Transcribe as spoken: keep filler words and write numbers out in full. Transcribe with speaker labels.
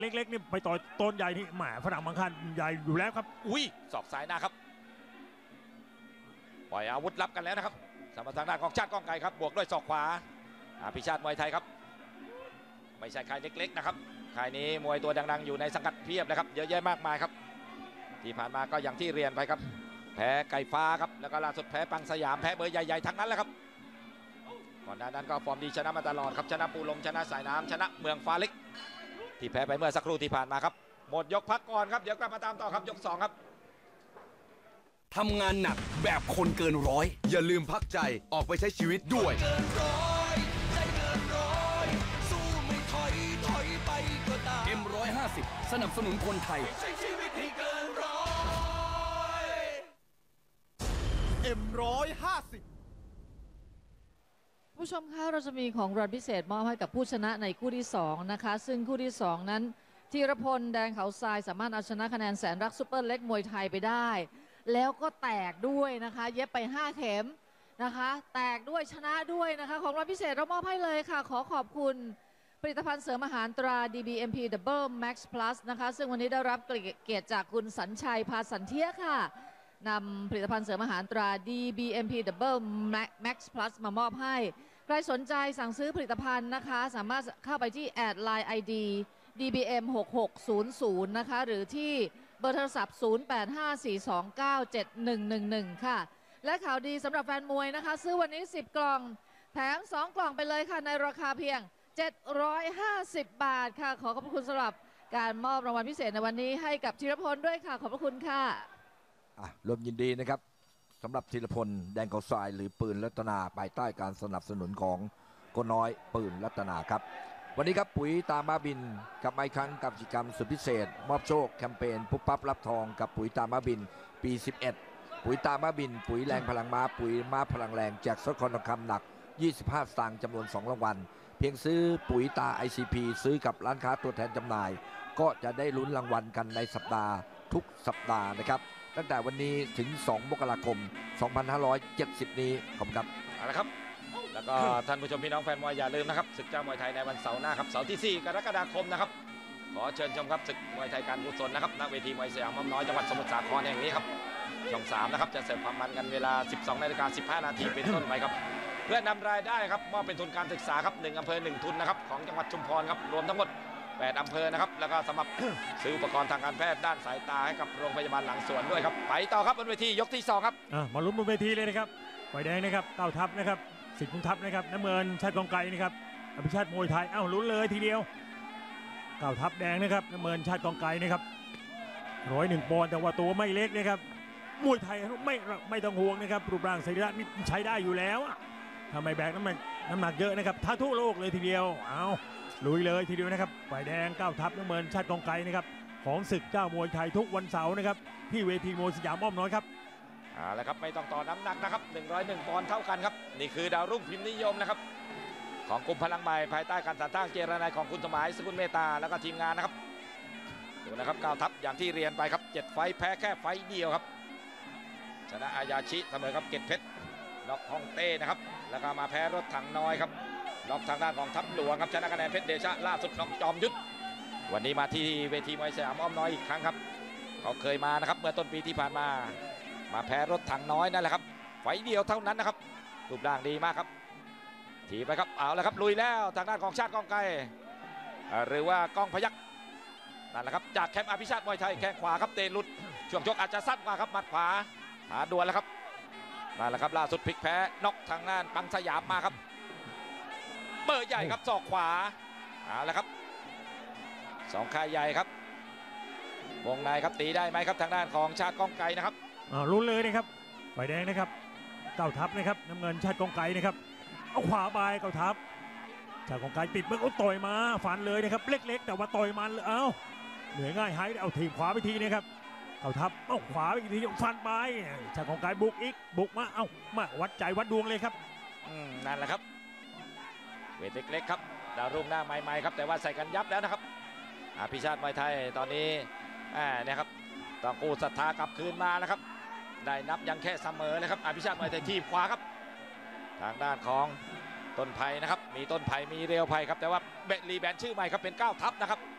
Speaker 1: เล็กๆนี่ไปต่อยต้นใหญ่นี่แหมฝรั่งบางคันใหญ่อยู่แล้วครับ
Speaker 2: อุ้ยศอกซ้ายหน้าครับปล่อยอาวุธรับกันแล้วนะครับสำหรับทางด้านของชาติก้องไกรครับบวกด้วยศอกขวาอภิชาติมวยไทยครับไม่ใช่ค่ายเล็กๆนะครับค่ายนี้มวยตัวดังๆอยู่ในสังกัดเพียบนะครับเยอะแยะมากมายครับที่ผ่านมาก็อย่างที่เรียนไปครับแพ้ไก่ฟ้าครับแล้วก็ล่าสุดแพ้ปังสยามแพ้เบอร์ใหญ่ๆทั้งนั้นแหละครับก่อนหน้านั้นก็ฟอร์มดีชนะมาตลอดครับชนะปูลมชนะสายน้ำชนะเมืองฟ้าเล็กที่แพ้ไปเมื่อสักครู่ที่ผ่านมาครับหมดยกพักก่อนครับเดี๋ยวกลับมาตามต่อครับยกสองครับ
Speaker 3: ทำงานหนักแบบคนเกินร้อยอย่าลืมพักใจออกไปใช้ชีวิตด้วยเกินร้อยใจเกินร้อยสู้ไม่ถอยถอยไปก็ตามเอ็มร้อยห้าสิบสนับสนุนคนไทยใช้ชีวิตให้เกินร้อย
Speaker 4: เอ็มร้อยห้าสิบ
Speaker 5: ผู้ชมคะเราจะมีของรางวัลพิเศษมอบให้กับผู้ชนะในคู่ที่สองนะคะซึ่งคู่ที่สองนั้นธีรพลแดงเขาทรายสามารถเอาชนะคะแนนแสนรักซุปเปอร์เล็กมวยไทยไปได้แล้วก็แตกด้วยนะคะเย็บไปห้าเข็มนะคะแตกด้วยชนะด้วยนะคะของรางวัลพิเศษเรามอบให้เลยค่ะขอขอบคุณผลิตภัณฑ์เสริมอาหารตรา ดี บี เอ็ม พี Double Max Plus นะคะซึ่งวันนี้ได้รับเกียรติจากคุณสัญชัยพาสันเทียค่ะนำผลิตภัณฑ์เสริมอาหารตรา ดี บี เอ็ม พี Double Max Plus มามอบให้ใครสนใจสั่งซื้อผลิตภัณฑ์นะคะสามารถเข้าไปที่แอดไลน์ ไอ ดี ดี บี เอ็ม หกหกศูนย์ศูนย์นะคะหรือที่เบอร์โทรศัพท์ ศูนย์ แปด ห้า สี่ สอง เก้า เจ็ด หนึ่ง หนึ่ง หนึ่ง ค่ะและข่าวดีสำหรับแฟนมวยนะคะซื้อวันนี้สิบกล่องแถมสองกล่องไปเลยค่ะในราคาเพียงเจ็ดร้อยห้าสิบบาทค่ะขอขอบคุณสำหรับการมอบรางวัลพิเศษในวันนี้ให้กับธีรพลด้วยค่ะขอบพระคุณค่ะ
Speaker 6: อ่ะรวมยินดีนะครับสำหรับธีรพลแดงเขาทรายหรือปืนรัตนาภายใต้การสนับสนุนของโกน้อยปืนรัตนาครับวันนี้ครับปุ๋ยตามาบินกลับมาอีกครั้งกับกิจกรรมสุดพิเศษมอบโชคแคมเปญปุ๊บปั๊บรับทองกับปุ๋ยตามาบินปีสิบเอ็ดปุ๋ยตามาบินปุ๋ยแรงพลังม้าปุ๋ยม้าพลังแรงแจกสดคอนทองคำหนักยี่สิบห้าสตางค์จำนวนสองรางวัลเพียงซื้อปุ๋ยตา ไอ ซี พี ซื้อกับร้านค้าตัวแทนจำหน่ายก็จะได้ลุ้นรางวัลกันในสัปดาห์ทุกสัปดาห์นะครับตั้งแต่วันนี้ถึงสองมกราคมสองพันห้าร้อยเจ็ดสิบนี้ขอบคุณครับ
Speaker 2: เอาละครับแล้วก็ท่านผู้ชมพี่น้องแฟนมวยอย่าลืมนะครับศึกเจ้ามวยไทยในวันเสาร์หน้าครับเสาร์ที่สี่กรกฎาคมนะครับขอเชิญชมครับศึกมวยไทยการกุศลนะครับณเวทีมวยสยามม้อมน้อยจังหวัดสมุทรสาครแห่งนี้ครับช่องสามนะครับจะเสิร์ฟความมันกันเวลา สิบสองนาฬิกาสิบห้านาทีเป็นต้นไปครับเพื่อนำรายได้ครับมอบเป็นทุนการศึกษาครับหนึ่งอำเภอหนึ่งทุนนะครับของจังหวัดชุมพรครับรวมทั้งหมดแปดอำเภอนะครับแล้วก็สำหรับ ซื้ออุปกรณ์ทางการแพทย์ด้านสายตาให้กับโรงพยาบาลหลังสวนด้วยครับไปต่อครับบนเวทียกที่สองครับ
Speaker 1: มาลุ้นบนเวทีเลยนะครับฝ่ายแดงนะครับเก้าทัพนะครับสิทธิ์ทัพนะครับน้ำเงินชาติกองไกรนะครับอภิชาติมวยไทยเอ้าลุ้นเลยทีเดียวเก้าทัพแดงนะครับน้ำเงินชาติกองไกรนะครับร้อยหนึ่งปอนด์แต่ว่าตัวไม่เล็กนะครับมวยไทยไม่ไม่ต้องห่วงนะครับรูปร่างสรีระนี่ใช้ได้อยู่แล้วทำไมแบกน้ำหนักน้ำหนักเยอะนะครับท้าทั่วโลกเลยทีเดียวเอาลุยเลยทีเดียวนะครับฝ่ายแดงเก้าทัพน้ำเงินชาติกองไกรนะครับของศึกเจ้ามวยไทยทุกวันเสาร์นะครับที่เวทีมวยสยามอ้อมน้อยครับ
Speaker 2: เอาละครับไม่ต้องต่อน้ำหนักนะครับหนึ่งร้อยหนึ่งปอนด์เท่ากันครับนี่คือดาวรุ่งพิมพ์นิยมนะครับของกลุ่มพลังใหม่ภายใต้การสร้างเจรนายของคุณสมัยสกุลเมตตาแล้วก็ทีมงานนะครับดูนะครับเก้าทัพอย่างที่เรียนไปครับเจ็ดไฟแพ้แค่ไฟเดียวครับชนะอายาชิเสมอครับเกตเพชรน็อกฮ่องเต้นะครับแล้วก็มาแพ้รถถังน้อยครับน็อกทางด้านของทัพหลวงครับชนะคะแนนเพชรเดชะล่าสุดน็อกจอมยุทธวันนี้มาที่เวทีมวยสยามอ้อมน้อยอีกครั้งครับเขาเคยมานะครับเมื่อต้นปีที่ผ่านมามาแพ้รถถังน้อยนั่นแหละครับไฟเดียวเท่านั้นนะครับรูปร่างดีมากครับถีไปครับเอาแล้วครับลุยแล้วทางด้านของชาติกองไกรหรือว่ากองพยัคฆ์นั่นแหละครับจากแคมป์อภิชาติมวยไทยแข้งขวาครับเตะหลุดช่วงชกอาจจะสั้นกว่าครับหมัดขวาหาดวลแล้วครับนั่นแหละครับล่าสุดพลิกแพ้น็อกทางด้านปังสยามมาครับเบอร์ใหญ่ครับศอกขวาเอาละครับสองค่ายใหญ่ครับวงในครับตีได้ไหมครับทางด้านของชาติกองไกรนะครับ
Speaker 1: ลุ้นเลยนะครับฝ่ายแดงนะครับเก้าทัพนะครับน้ำเงินชาติกองไกรนะครับเอาขวาบายเก้าทัพชาติกองไกรติดเมื่อเขาต่อยมาฟันเลยนะครับเล็กๆแต่ว่าต่อยมันเอ้าเหนื่อยง่ายหายเอาทีขวาไปทีนะครับเก้าทัพเอาขวาไปทีฟันไปชาติกองไกรบุกอีกบุกมาเอามาวัดใจวัดดวงเลยครับ
Speaker 2: นั่นแหละครับเวทเล็กๆครับดาวรุ่งหน้าใหม่ๆครับแต่ว่าใส่กันยับแล้วนะครับอภิชาติมวยไทยตอนนี้เนี่ยครับต้องกู้ศรัทธากลับคืนมานะครับได้นับยังแค่เสมอเลยครับอภิชาติมวยไทยทีบขวาครับทางด้านของต้นไผ่นะครับมีต้นไผ่มีเรียวไผ่ครับแต่ว่าเบลีแบนชื่อใหม่ครับเป็นเก้าทัพนะครับ